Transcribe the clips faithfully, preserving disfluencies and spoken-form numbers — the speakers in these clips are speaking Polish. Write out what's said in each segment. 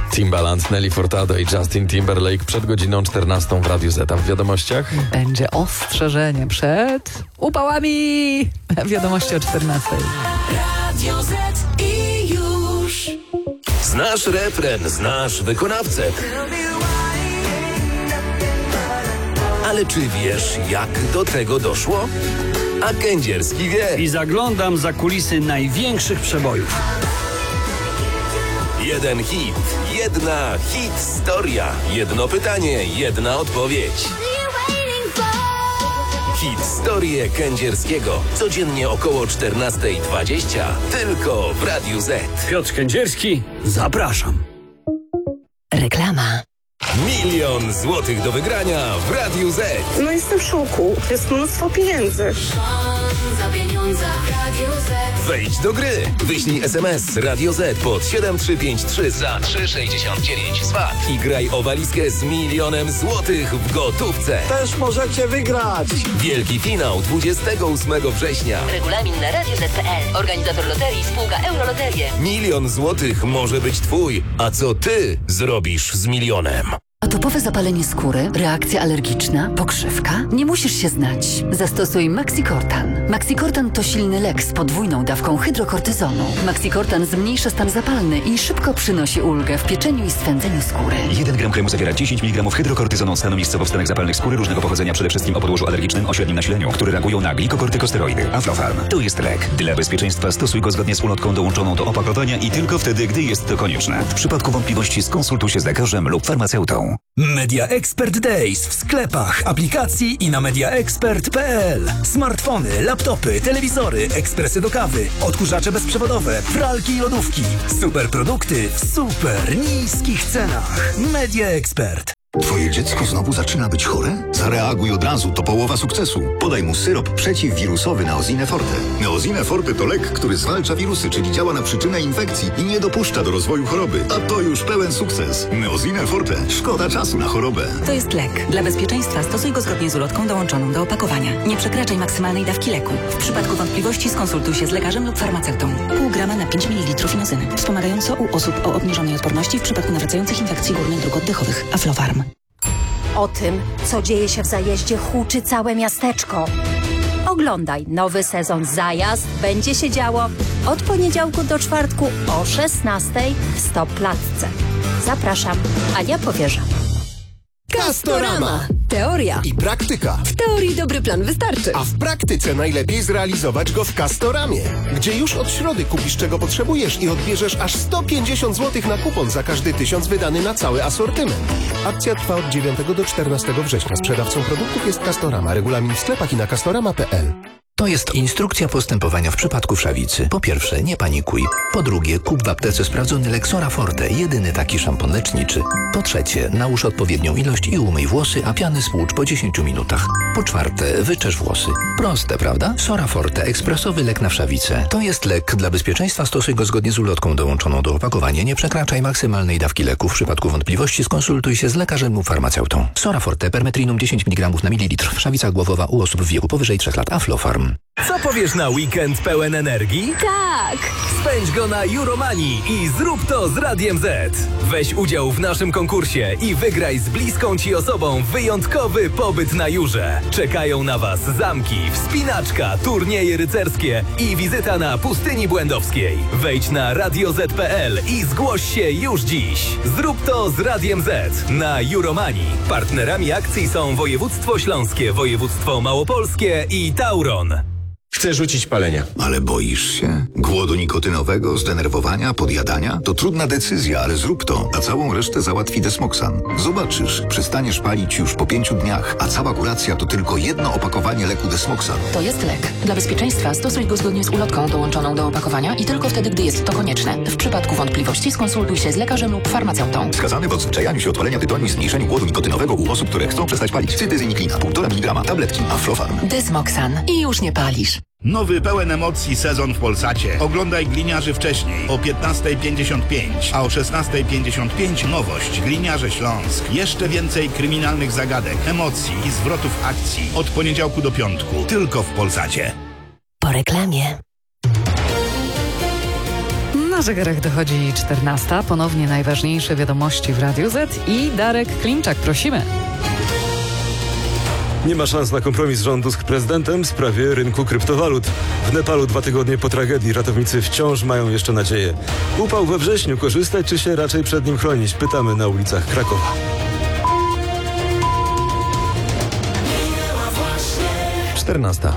Timbaland, Nelly Furtado i Justin Timberlake przed godziną czternastą w Radiu Z. A w wiadomościach? Będzie ostrzeżenie przed upałami. Wiadomości o czternastej. Radio Z i już. Znasz refren, znasz wykonawcę. Ale czy wiesz, jak do tego doszło? A Kędzierski wie. I zaglądam za kulisy największych przebojów. Jeden hit, jedna hit-storia. Jedno pytanie, jedna odpowiedź. Hit-storię Kędzierskiego. Codziennie około czternasta dwadzieścia. Tylko w Radiu Z. Piotr Kędzierski, zapraszam. Reklama. Milion złotych do wygrania w Radiu Z. No jestem w szoku. Jest mnóstwo pieniędzy. Za pieniądze w Radiu Z. Wejdź do gry. Wyślij es em es Radio Z pod siedem trzy pięć trzy za trzy sześćdziesiąt dziewięć z V A T i graj o walizkę z milionem złotych w gotówce. Też możecie wygrać. Wielki finał dwudziestego ósmego września. Regulamin na radio zet kropka pe el. Organizator loterii spółka Euroloterie. Milion złotych może być twój. A co ty zrobisz z milionem? Atopowe zapalenie skóry, reakcja alergiczna, pokrzywka? Nie musisz się znać. Zastosuj Maxicortan. Maxicortan to silny lek z podwójną dawką hydrokortyzonu. Maxicortan zmniejsza stan zapalny i szybko przynosi ulgę w pieczeniu i swędzeniu skóry. jeden gram kremu zawiera dziesięć miligramów hydrokortyzonu stanowiskowo w stanach zapalnych skóry różnego pochodzenia, przede wszystkim o podłożu alergicznym o średnim nasileniu, które reagują na glikokortykosteroidy. Aflofarm to jest lek. Dla bezpieczeństwa stosuj go zgodnie z ulotką dołączoną do opakowania i tylko wtedy, gdy jest to konieczne. W przypadku wątpliwości skonsultuj się z lekarzem lub farmaceutą. Media Expert Days w sklepach, aplikacji i na mediaexpert kropka pe el. Smartfony, laptopy, telewizory, ekspresy do kawy, odkurzacze bezprzewodowe, pralki i lodówki. Super produkty w super niskich cenach. Media Expert. Twoje dziecko znowu zaczyna być chore? Zareaguj od razu, to połowa sukcesu. Podaj mu syrop przeciwwirusowy Neosine Forte. Neosine Forte to lek, który zwalcza wirusy, czyli działa na przyczynę infekcji i nie dopuszcza do rozwoju choroby. A to już pełen sukces. Neosine Forte. Szkoda czasu na chorobę. To jest lek. Dla bezpieczeństwa stosuj go zgodnie z ulotką dołączoną do opakowania. Nie przekraczaj maksymalnej dawki leku. W przypadku wątpliwości skonsultuj się z lekarzem lub farmaceutą. Pół grama na pięć mililitrów inozyny. Wspomagająco u osób o obniżonej odporności w przypadku nawracających infekcji górnych dróg oddechowych. Aflofarm. O tym, co dzieje się w zajeździe, huczy całe miasteczko. Oglądaj nowy sezon Zajazd. Będzie się działo od poniedziałku do czwartku o szesnastej w Stoplatce. Zapraszam, Ania Powierza. Castorama. Teoria i praktyka. W teorii dobry plan wystarczy. A w praktyce najlepiej zrealizować go w Castoramie, gdzie już od środy kupisz czego potrzebujesz i odbierzesz aż sto pięćdziesiąt złotych na kupon za każdy tysiąc wydany na cały asortyment. Akcja trwa od dziewiątego do czternastego września. Sprzedawcą produktów jest Castorama. Regulamin w sklepach i na castorama kropka pe el. To jest instrukcja postępowania w przypadku wszawicy. Po pierwsze, nie panikuj. Po drugie, kup w aptece sprawdzony lek Sora Forte, jedyny taki szampon leczniczy. Po trzecie, nałóż odpowiednią ilość i umyj włosy, a piany spłucz po dziesięciu minutach. Po czwarte, wyczesz włosy. Proste, prawda? Sora Forte, ekspresowy lek na wszawicę. To jest lek. Dla bezpieczeństwa stosuj go zgodnie z ulotką dołączoną do opakowania. Nie przekraczaj maksymalnej dawki leku. W przypadku wątpliwości skonsultuj się z lekarzem lub farmaceutą. Sora Forte, permetrinum dziesięć miligramów na mililitr. Wszawica głowowa u osób w wieku powyżej trzech lat. Aflofarm. Co powiesz na weekend pełen energii? Tak! Spędź go na Euromanii i zrób to z Radiem Z. Weź udział w naszym konkursie i wygraj z bliską ci osobą wyjątkowy pobyt na Jurze. Czekają na was zamki, wspinaczka, turnieje rycerskie i wizyta na Pustyni Błędowskiej. Wejdź na radio zet kropka pe el i zgłoś się już dziś. Zrób to z Radiem Z na Euromanii. Partnerami akcji są Województwo Śląskie, Województwo Małopolskie i Tauron. Chcę rzucić palenia. Ale boisz się? Głodu nikotynowego, zdenerwowania, podjadania? To trudna decyzja, ale zrób to, a całą resztę załatwi Desmoxan. Zobaczysz, przestaniesz palić już po pięciu dniach, a cała kuracja to tylko jedno opakowanie leku Desmoxan. To jest lek. Dla bezpieczeństwa stosuj go zgodnie z ulotką dołączoną do opakowania i tylko wtedy, gdy jest to konieczne. W przypadku wątpliwości skonsultuj się z lekarzem lub farmaceutą. Wskazany w odzwyczajaniu się od palenia tytoniu i zmniejszeniu głodu nikotynowego u osób, które chcą przestać palić. Cytyzyniklina, półtora miligrama, tabletki, Aflofarm. Desmoxan. I już nie palisz. Nowy pełen emocji sezon w Polsacie. Oglądaj Gliniarzy wcześniej o piętnasta pięćdziesiąt pięć, a o szesnasta pięćdziesiąt pięć nowość Gliniarze Śląsk. Jeszcze więcej kryminalnych zagadek, emocji i zwrotów akcji od poniedziałku do piątku. Tylko w Polsacie. Po reklamie. Na zegarach dochodzi czternasta. Ponownie najważniejsze wiadomości w Radiu Z i Darek Klimczak. Prosimy. Nie ma szans na kompromis rządu z prezydentem w sprawie rynku kryptowalut. W Nepalu dwa tygodnie po tragedii ratownicy wciąż mają jeszcze nadzieję. Upał we wrześniu, korzystać czy się raczej przed nim chronić? Pytamy na ulicach Krakowa. czternasta.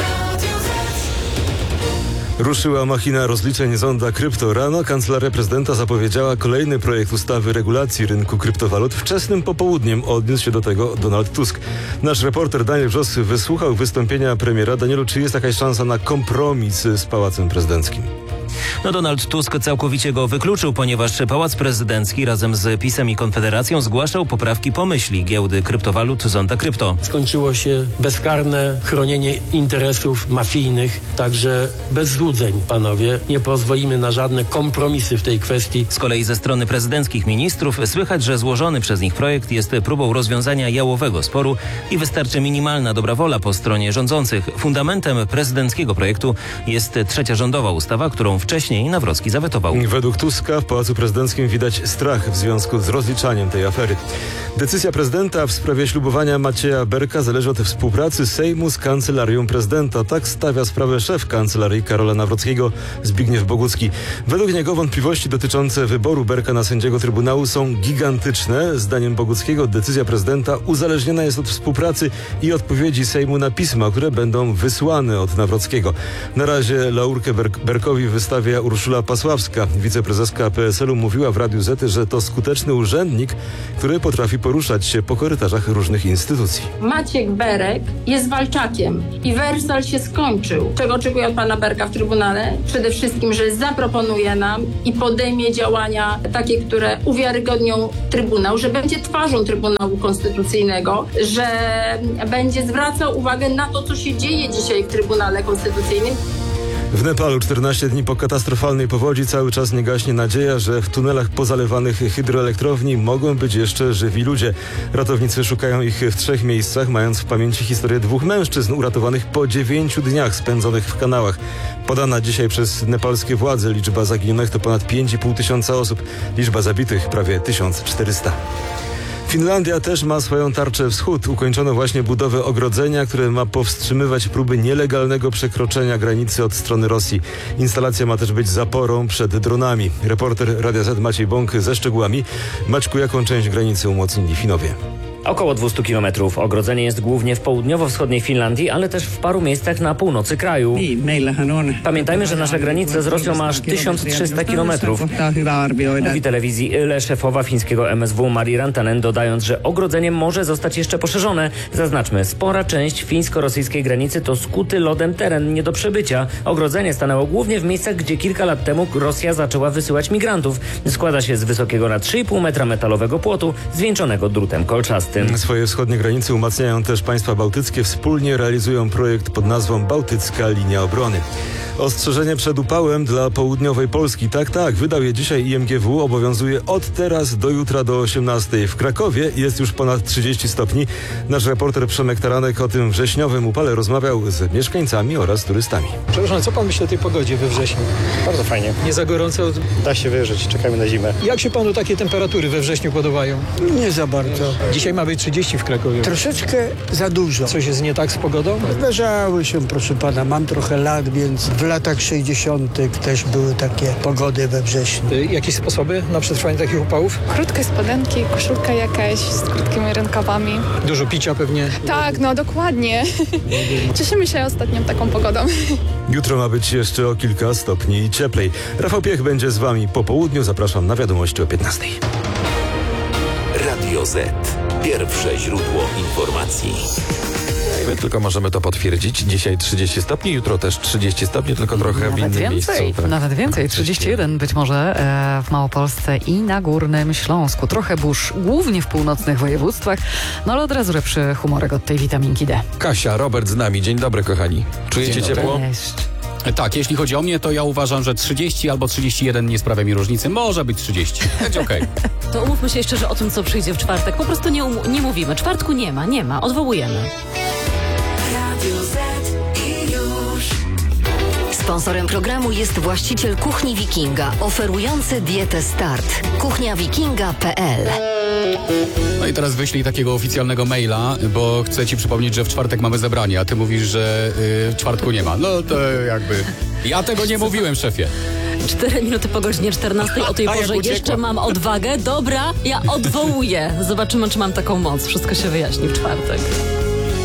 Ruszyła machina rozliczeń zonda krypto. Rano kancelaria prezydenta zapowiedziała kolejny projekt ustawy regulacji rynku kryptowalut. Wczesnym popołudniem odniósł się do tego Donald Tusk. Nasz reporter Daniel Wrzos wysłuchał wystąpienia premiera. Danielu, czy jest jakaś szansa na kompromis z Pałacem Prezydenckim? No Donald Tusk całkowicie go wykluczył, ponieważ Pałac Prezydencki razem z PiS-em i Konfederacją zgłaszał poprawki pomyśli giełdy kryptowalut Zonda Krypto. Skończyło się bezkarne chronienie interesów mafijnych, także bez złudzeń, panowie. Nie pozwolimy na żadne kompromisy w tej kwestii. Z kolei ze strony prezydenckich ministrów słychać, że złożony przez nich projekt jest próbą rozwiązania jałowego sporu i wystarczy minimalna dobra wola po stronie rządzących. Fundamentem prezydenckiego projektu jest trzecia rządowa ustawa, którą wcześniej Nawrocki zawetował. Według Tuska w Pałacu Prezydenckim widać strach w związku z rozliczaniem tej afery. Decyzja prezydenta w sprawie ślubowania Macieja Berka zależy od współpracy Sejmu z Kancelarią Prezydenta. Tak stawia sprawę szef Kancelarii Karola Nawrockiego Zbigniew Bogucki. Według niego wątpliwości dotyczące wyboru Berka na sędziego Trybunału są gigantyczne. Zdaniem Boguckiego decyzja prezydenta uzależniona jest od współpracy i odpowiedzi Sejmu na pisma, które będą wysłane od Nawrockiego. Na razie laurkę Ber- Berkowi wystawia Urszula Pasławska. Wiceprezeska P S L u mówiła w Radiu Z, że to skuteczny urzędnik, który potrafi poruszać się po korytarzach różnych instytucji. Maciek Berek jest walczakiem i wersal się skończył. Czego oczekuję od pana Berka w Trybunale? Przede wszystkim, że zaproponuje nam i podejmie działania takie, które uwiarygodnią Trybunał, że będzie twarzą Trybunału Konstytucyjnego, że będzie zwracał uwagę na to, co się dzieje dzisiaj w Trybunale Konstytucyjnym. W Nepalu czternaście dni po katastrofalnej powodzi cały czas nie gaśnie nadzieja, że w tunelach pozalewanych hydroelektrowni mogą być jeszcze żywi ludzie. Ratownicy szukają ich w trzech miejscach, mając w pamięci historię dwóch mężczyzn uratowanych po dziewięciu dniach spędzonych w kanałach. Podana dzisiaj przez nepalskie władze liczba zaginionych to ponad pięć i pół tysiąca osób. Liczba zabitych prawie tysiąc czterysta. Finlandia też ma swoją tarczę wschód. Ukończono właśnie budowę ogrodzenia, które ma powstrzymywać próby nielegalnego przekroczenia granicy od strony Rosji. Instalacja ma też być zaporą przed dronami. Reporter Radia Z Maciej Bąk ze szczegółami. Maćku, jaką część granicy umocnili Finowie? Około dwieście kilometrów. Ogrodzenie jest głównie w południowo-wschodniej Finlandii, ale też w paru miejscach na północy kraju. Pamiętajmy, że nasza granica z Rosją ma aż tysiąc trzysta kilometrów. Mówi telewizji Yle szefowa fińskiego M S W Mari Rantanen, dodając, że ogrodzenie może zostać jeszcze poszerzone. Zaznaczmy, spora część fińsko-rosyjskiej granicy to skuty lodem teren nie do przebycia. Ogrodzenie stanęło głównie w miejscach, gdzie kilka lat temu Rosja zaczęła wysyłać migrantów. Składa się z wysokiego na trzy i pół metra metalowego płotu zwieńczonego drutem kolczastym. Swoje wschodnie granice umacniają też państwa bałtyckie. Wspólnie realizują projekt pod nazwą Bałtycka Linia Obrony. Ostrzeżenie przed upałem dla południowej Polski. Tak, tak, wydał je dzisiaj I M G W. Obowiązuje od teraz do jutra do osiemnastej. W Krakowie jest już ponad trzydzieści stopni. Nasz reporter Przemek Taranek o tym wrześniowym upale rozmawiał z mieszkańcami oraz turystami. Przepraszam, co pan myśli o tej pogodzie we wrześniu? Bardzo fajnie. Nie za gorąco? Da się wyżyć, czekamy na zimę. Jak się panu takie temperatury we wrześniu podobają? Nie za bardzo. Dzisiaj ma być trzydzieści w Krakowie. Troszeczkę za dużo. Coś jest nie tak z pogodą? Zdarzały się, proszę pana, mam trochę lat, więc w latach sześćdziesiątych też były takie pogody we wrześniu. Jakieś sposoby na przetrwanie takich upałów? Krótkie spodenki, koszulka jakaś z krótkimi rękawami. Dużo picia pewnie? Tak, no dokładnie. Cieszymy się ostatnią taką pogodą. Jutro ma być jeszcze o kilka stopni cieplej. Rafał Piech będzie z wami po południu. Zapraszam na wiadomości o piętnastej. Radio Z. Pierwsze źródło informacji. My tylko możemy to potwierdzić. Dzisiaj trzydzieści stopni, jutro też trzydzieści stopni, tylko trochę nawet w innym więcej, miejscu. Tak. Nawet więcej, trzydzieści jeden być może e, w Małopolsce i na Górnym Śląsku. Trochę burz, głównie w północnych województwach, no ale od razu lepszy humorek od tej witaminki D. Kasia, Robert z nami. Dzień dobry, kochani. Czujecie ciepło? Cześć. Tak, jeśli chodzi o mnie, to ja uważam, że trzydzieści albo trzydzieści jeden nie sprawia mi różnicy. Może być trzydzieści. Będzie okej. Okay. To umówmy się jeszcze, że o tym, co przyjdzie w czwartek, po prostu nie, um- nie mówimy. Czwartku nie ma, nie ma. Odwołujemy. Radio Z i już. sto Sponsorem programu jest właściciel Kuchni Wikinga, oferujący dietę Start. kuchnia wikinga kropka p l. No i teraz wyślij takiego oficjalnego maila, bo chcę ci przypomnieć, że w czwartek mamy zebranie, a ty mówisz, że y, w czwartku nie ma. No to jakby... Ja tego nie mówiłem, szefie. Cztery minuty po godzinie czternastej. O tej A, jak porze uciekła. jeszcze mam odwagę. Dobra, ja odwołuję. Zobaczymy, czy mam taką moc. Wszystko się wyjaśni w czwartek.